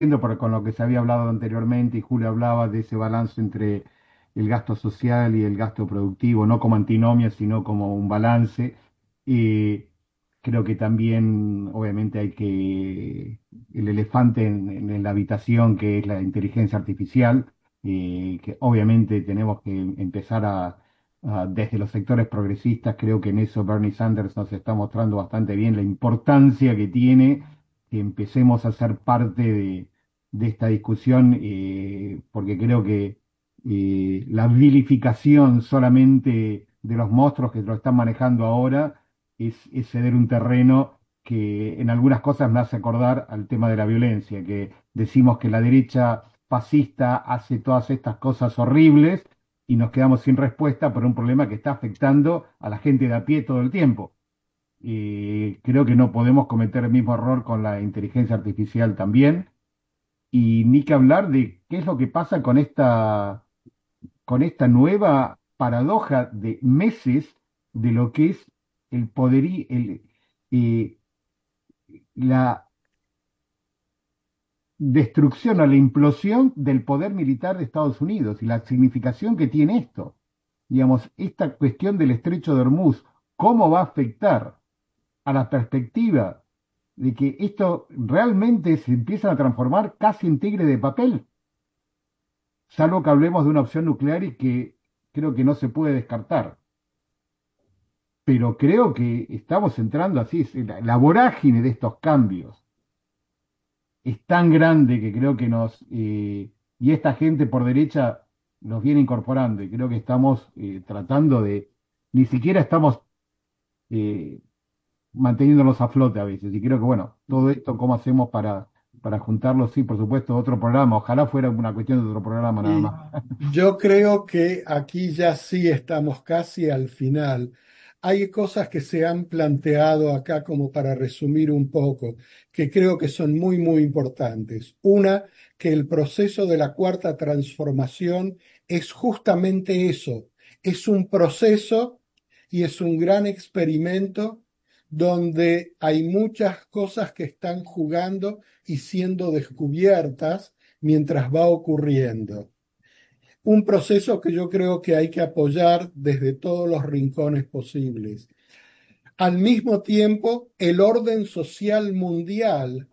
con lo que se había hablado anteriormente y Julio hablaba de ese balance entre el gasto social y el gasto productivo, no como antinomia, sino como un balance. Y creo que también, obviamente, el elefante en la habitación, que es la inteligencia artificial, que obviamente tenemos que empezar desde los sectores progresistas, creo que en eso Bernie Sanders nos está mostrando bastante bien la importancia que tiene que empecemos a ser parte de esta discusión, porque creo que la vilificación solamente de los monstruos que lo están manejando ahora es ceder un terreno que en algunas cosas me hace acordar al tema de la violencia, que decimos que la derecha fascista hace todas estas cosas horribles y nos quedamos sin respuesta por un problema que está afectando a la gente de a pie todo el tiempo. Creo que no podemos cometer el mismo error con la inteligencia artificial también. Y ni que hablar de qué es lo que pasa con esta nueva paradoja de meses de lo que es el poderí, eh, la destrucción o la implosión del poder militar de Estados Unidos y la significación que tiene esto. Digamos, esta cuestión del estrecho de Hormuz, ¿cómo va a afectar a la perspectiva de que esto realmente se empieza a transformar casi en tigre de papel? Salvo que hablemos de una opción nuclear y que creo que no se puede descartar. Pero creo que estamos entrando así, la vorágine de estos cambios es tan grande que creo que y esta gente por derecha nos viene incorporando y creo que estamos tratando ni siquiera estamos eh, manteniéndolos a flote a veces. Y creo que, bueno, todo esto, ¿cómo hacemos para juntarlos? Sí, por supuesto, otro programa. Ojalá fuera una cuestión de otro programa nada Y más. yo creo que aquí ya sí estamos casi al final. Hay cosas que se han planteado acá como para resumir un poco, que creo que son muy, muy importantes. Una, que el proceso de la cuarta transformación es justamente eso. Es un proceso y es un gran experimento donde hay muchas cosas que están jugando y siendo descubiertas mientras va ocurriendo. Un proceso que yo creo que hay que apoyar desde todos los rincones posibles. Al mismo tiempo, el orden social mundial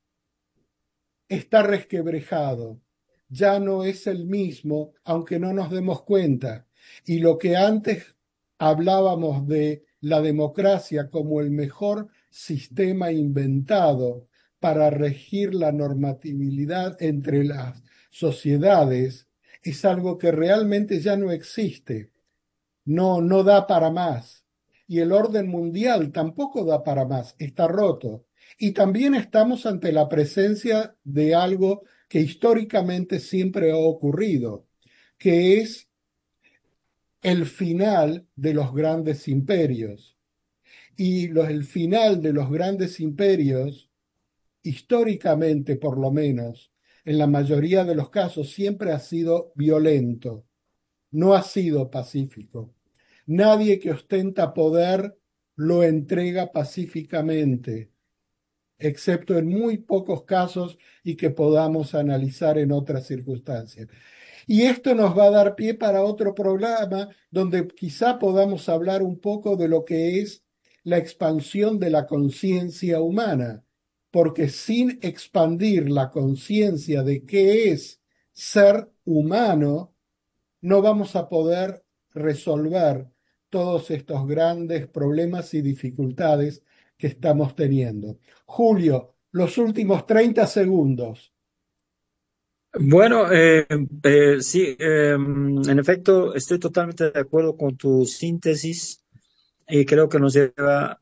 está resquebrajado, ya no es el mismo, aunque no nos demos cuenta. Y lo que antes hablábamos de la democracia como el mejor sistema inventado para regir la normatividad entre las sociedades, es algo que realmente ya no existe. No, no da para más. Y el orden mundial tampoco da para más, está roto. Y también estamos ante la presencia de algo que históricamente siempre ha ocurrido, que es el final de los grandes imperios. Y el final de los grandes imperios, históricamente por lo menos, en la mayoría de los casos, siempre ha sido violento, no ha sido pacífico. Nadie que ostenta poder lo entrega pacíficamente, excepto en muy pocos casos y que podamos analizar en otras circunstancias. Y esto nos va a dar pie para otro programa donde quizá podamos hablar un poco de lo que es la expansión de la conciencia humana, porque sin expandir la conciencia de qué es ser humano, no vamos a poder resolver todos estos grandes problemas y dificultades que estamos teniendo. Julio, los últimos 30 segundos. Bueno, sí, en efecto, estoy totalmente de acuerdo con tu síntesis y creo que nos lleva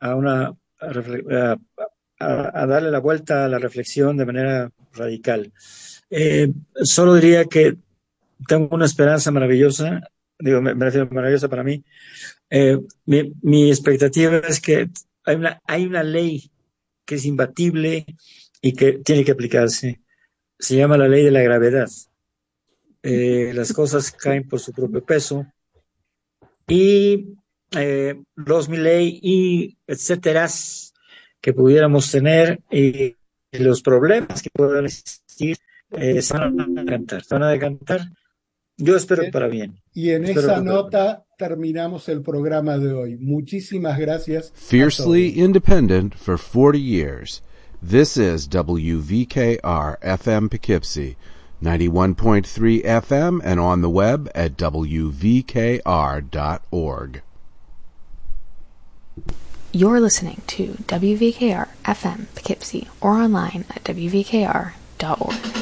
a darle la vuelta a la reflexión de manera radical. Solo diría que tengo una esperanza maravillosa, digo, me refiero maravillosa para mí. Mi expectativa es que hay una ley que es imbatible y que tiene que aplicarse. Se llama la ley de la gravedad. Las cosas caen por su propio peso y los Milley y etcétera que pudiéramos tener y los problemas que puedan existir resistir, se van a decantar, se van a decantar. Yo espero que para bien. Y en Espero esa que para bien. nota terminamos el programa de hoy. Muchísimas gracias. Fiercely independent for 40 years. This is WVKR FM Poughkeepsie, 91.3 FM and on the web at wvkr.org. You're listening to WVKR FM Poughkeepsie or online at wvkr.org.